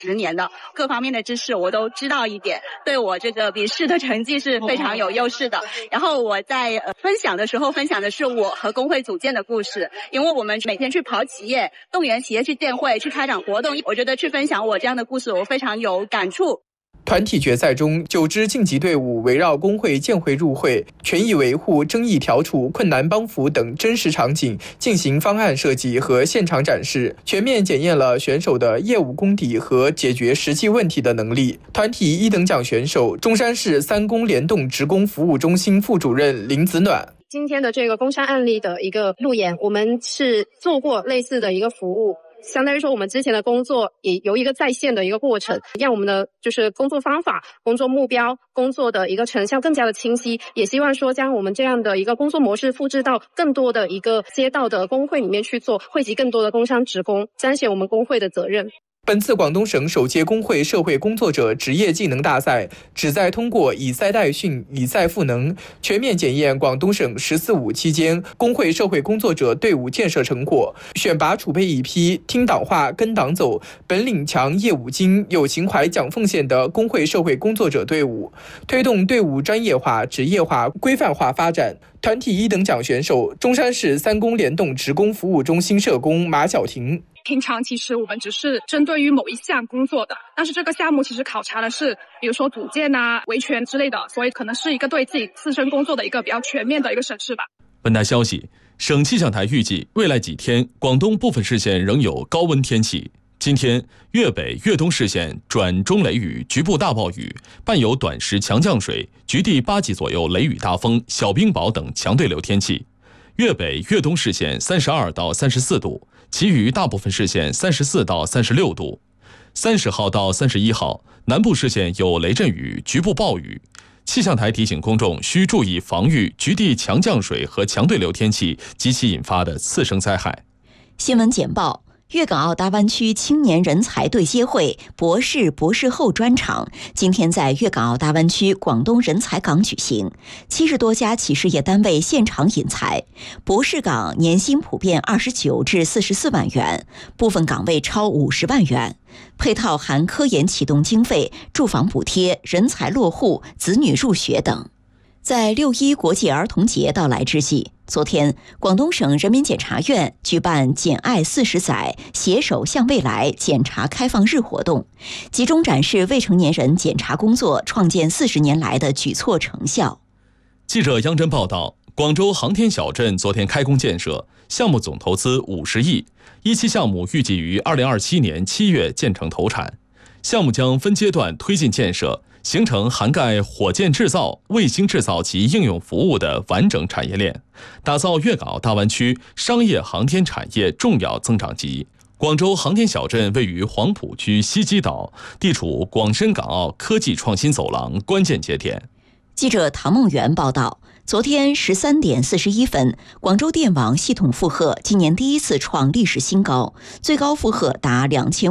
10年的，各方面的知识我都知道一点，对我这个笔试的成绩是非常有优势的。然后我在分享的时候分享的是我和工会组建的故事，因为我们每天去跑企业，动员企业去建会，去开展活动，我觉得去分享我这样的故事，我非常有感触。 团体决赛中，9支晋级队伍围绕工会建会入会、权益维护、争议调处、困难帮扶等真实场景进行方案设计和现场展示，全面检验了选手的业务功底和解决实际问题的能力。团体1等奖选手，中山市3公联动职工服务中心副主任林子暖。 今天的这个工商案例的一个路演，我们是做过类似的一个服务，相当于说我们之前的工作也有一个在线的一个过程，让我们的就是工作方法、工作目标、工作的一个成效更加的清晰，也希望说将我们这样的一个工作模式复制到更多的一个街道的工会里面去做，汇集更多的工商职工，彰显我们工会的责任。 本次广东省首届工会社会工作者职业技能大赛旨在通过以赛代训、以赛赋能，全面检验广东省“14·5”期间工会社会工作者队伍建设成果，选拔储备一批听党话、跟党走、本领强、业务精、有情怀、讲奉献的工会社会工作者队伍，推动队伍专业化、职业化、规范化发展。团体1等奖选手，中山市3公联动职工服务中心社工马晓婷。 平常其实我们只是针对于某一项工作的，但是这个项目其实考察的是比如说组建啊、维权之类的，所以可能是一个对自己自身工作的一个比较全面的一个审视吧。 本台消息，省气象台预计未来几天广东部分市县仍有高温天气。今天粤北、粤东市县转中雷雨，局部大暴雨，伴有短时强降水，局地8级左右雷雨大风、小冰雹等强对流天气。粤北、粤东市县32到34度，其余大部分市县34到36度。30号到31号，南部市县有雷阵雨、局部暴雨。气象台提醒公众需注意防御局地强降水和强对流天气及其引发的次生灾害。 新闻简报。粤港澳大湾区青年人才对接会博士、博士后专场今天在粤港澳大湾区广东人才港举行，70多家企事业单位现场引才。博士岗年薪普遍29至44万元，部分岗位超50万元，配套含科研启动经费、住房补贴、人才落户、子女入学等。在6·1国际儿童节到来之际，昨天，广东省人民检察院举办“检爱40载，携手向未来”检察开放日活动，集中展示未成年人检察工作创建40年来的举措成效。 记者杨真报道，广州航天小镇昨天开工建设，项目总投资50亿，1期项目预计于2027年7月建成投产。项目将分阶段推进建设，形成涵盖火箭制造、卫星制造及应用服务的完整产业链，打造粤港澳大湾区商业航天产业重要增长极。广州航天小镇位于黄埔区西基岛，地处广深港澳科技创新走廊关键节点。 记者唐梦圆报道，昨天13点41分，广州电网系统负荷今年第一次创历史新高，最高负荷达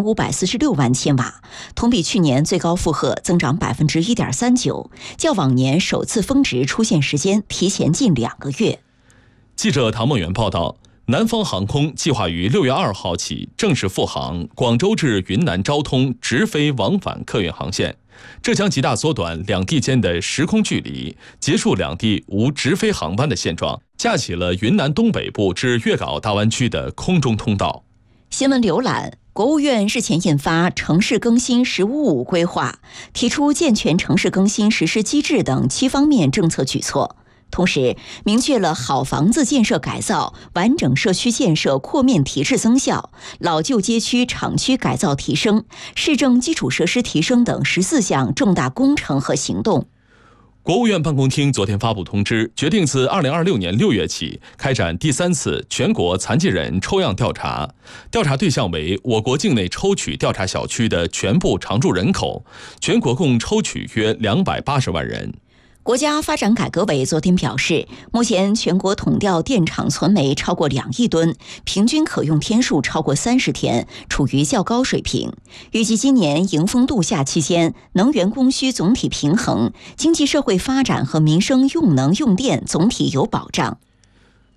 2546万千瓦，同比去年最高负荷增长1.39%，较往年首次峰值出现时间提前近2个月。 记者唐梦圆报道，南方航空计划于6月2号起正式复航广州至云南昭通直飞往返客运航线，这将极大缩短两地间的时空距离，结束两地无直飞航班的现状，架起了云南东北部至粤港澳大湾区的空中通道。 新闻浏览。国务院日前印发《城市更新“十五五”规划》，提出健全城市更新实施机制等7方面政策举措。同时明确了好房子建设改造、完整社区建设扩面提质增效、老旧街区厂区改造提升、市政基础设施提升等14项重大工程和行动。 国务院办公厅昨天发布通知，决定自2026年6月起开展第3次全国残疾人抽样调查，调查对象为我国境内抽取调查小区的全部常住人口，全国共抽取约280万人。 国家发展改革委昨天表示，目前全国统调电厂存煤超过2亿吨，平均可用天数超过30天，处于较高水平。预计今年迎风度夏期间，能源供需总体平衡，经济社会发展和民生用能用电总体有保障。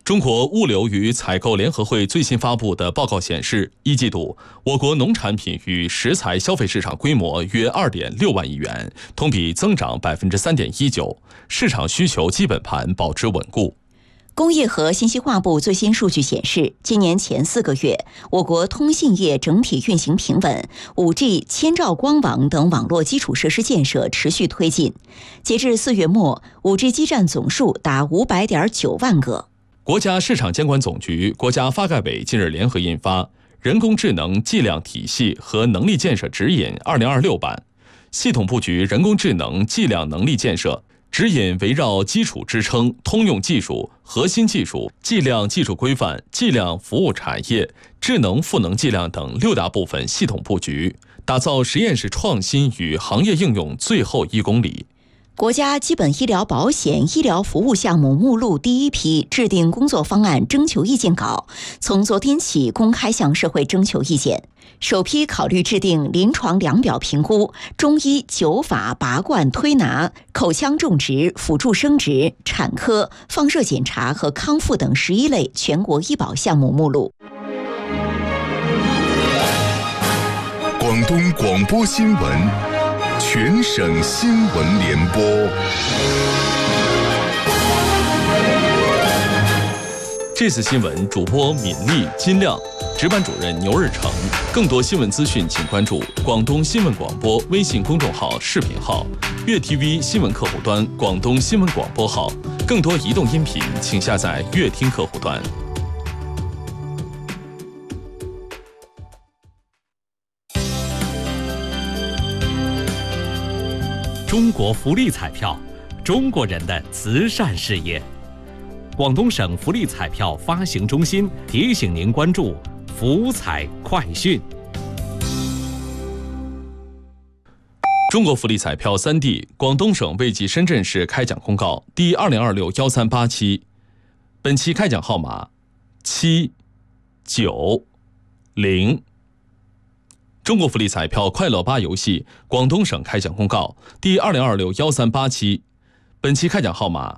中国物流与采购联合会最新发布的报告显示，一季度我国农产品与食材消费市场规模约2.6万亿元，同比增长3.19%，市场需求基本盘保持稳固。 工业和信息化部最新数据显示，今年前4个月，我国通信业整体运行平稳 ，5G、千兆光网等网络基础设施建设持续推进。截至4月末 ，5G 基站总数达500.9万个。 国家市场监管总局、国家发改委近日联合印发《人工智能计量体系和能力建设指引2026版》，系统布局人工智能计量能力建设。指引围绕基础支撑、通用技术、核心技术、计量技术规范、计量服务产业、智能赋能计量等6大部分系统布局，打造实验室创新与行业应用最后1公里。 国家基本医疗保险医疗服务项目目录第一批制定工作方案征求意见稿，从昨天起公开向社会征求意见。首批考虑制定临床量表评估、中医、灸法、拔罐、推拿、口腔种植、辅助生殖、产科、放射检查和康复等11类全国医保项目目录。 广东广播新闻，全省新闻联播。 这次新闻主播敏丽、金亮，值班主任牛日成。更多新闻资讯，请关注广东新闻广播微信公众号、视频号、粤 TV 新闻客户端、广东新闻广播号。更多移动音频，请下载粤听客户端。 中国福利彩票，中国人的慈善事业。广东省福利彩票发行中心提醒您关注福彩快讯。 中国福利彩票3D 广东省卫计深圳市开奖公告第2026-1387期，本期开奖号码790。中国福利彩票快乐8游戏广东省开奖公告第2026-1387期，本期开奖号码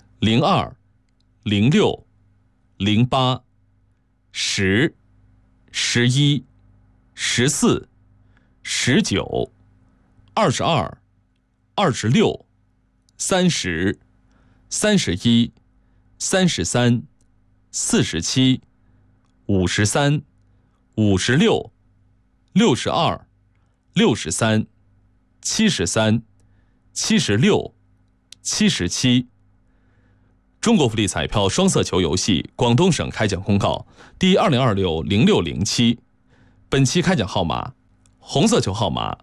02、06、08、10、11、14、19、22、26、30、31、33、47、53、56、62、63、73、76、77。中国福利彩票双色球游戏广东省开奖公告第2026-0607，本期开奖号码红色球号码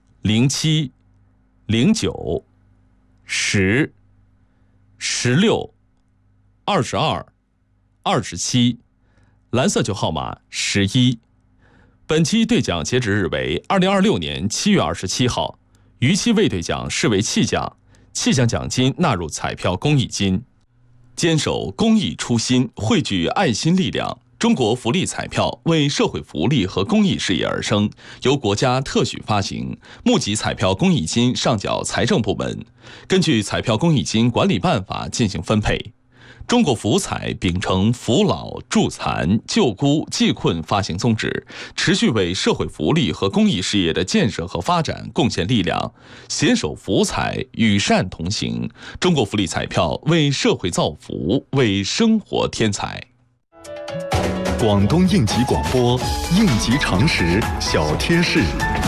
07、09、10、16、22、27，蓝色球号码11。本期兑奖截止日为2026年7月27号，逾期未兑奖视为弃奖，弃奖奖金纳入彩票公益金。坚守公益初心，汇聚爱心力量，中国福利彩票为社会福利和公益事业而生，由国家特许发行，募集彩票公益金上缴财政部门，根据彩票公益金管理办法进行分配。中国福彩秉承扶老、助残、救孤、济困发行宗旨，持续为社会福利和公益事业的建设和发展贡献力量，携手福彩，与善同行。中国福利彩票为社会造福，为生活添彩。 广东应急广播，应急常识小贴士。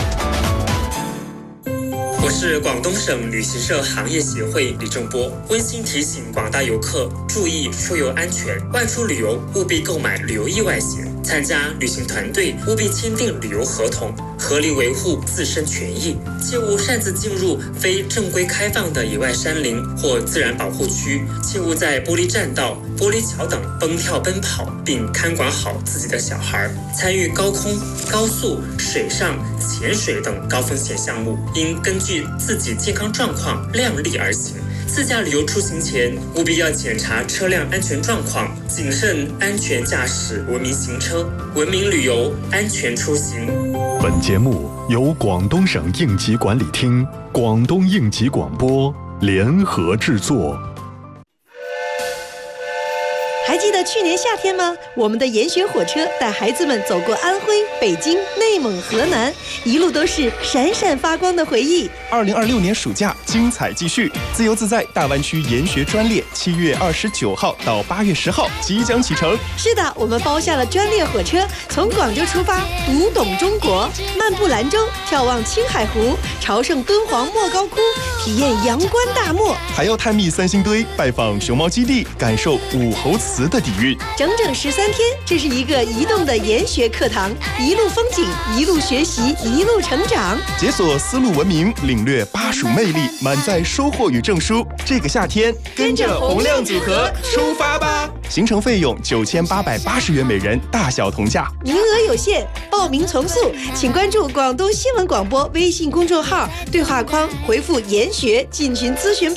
我是广东省旅行社行业协会李正波，温馨提醒广大游客注意出游安全，外出旅游务必购买旅游意外险，参加旅行团队务必签订旅游合同，合理维护自身权益，切勿擅自进入非正规开放的野外山林或自然保护区，切勿在玻璃栈道、玻璃桥等蹦跳奔跑，并看管好自己的小孩。参与高空、高速、水上、潜水等高风险项目，应根据自己健康状况量力而行。自驾旅游出行前，务必要检查车辆安全状况，谨慎安全驾驶，文明行车，文明旅游，安全出行。 本节目由广东省应急管理厅、广东应急广播联合制作。 还还记得去年夏天吗？我们的研学火车带孩子们走过安徽、北京、内蒙、河南，一路都是闪闪发光的回忆。 2026年暑假精彩继续，自由自在大湾区研学专列7月29号到8月10号即将启程。 是的，我们包下了专列火车，从广州出发，读懂中国，漫步兰州，眺望青海湖，朝圣敦煌莫高窟，体验阳关大漠， 还要探秘三星堆，拜访熊猫基地，感受武侯祠的底蕴。 整整13天，这是一个移动的研学课堂，一路风景，一路学习，一路成长， 解锁丝路文明，领略巴蜀魅力，满载收获与证书。这个夏天， 跟着洪亮组合出发吧！ 行程费用9880元每人，大小同价， 名额有限，报名从速，请关注广东新闻广播微信公众号，对话框回复研学进群咨询吧。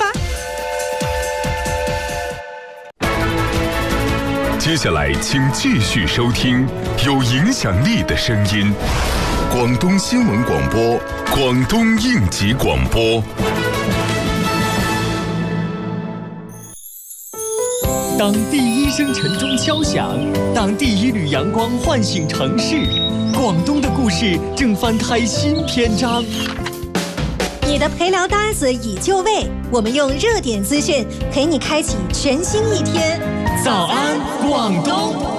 接下来请继续收听有影响力的声音，广东新闻广播，广东应急广播。 当第一声晨钟敲响，当第一缕阳光唤醒城市，广东的故事正翻开新篇章。 你的陪聊搭子已就位，我们用热点资讯陪你开启全新一天。 早安，广东。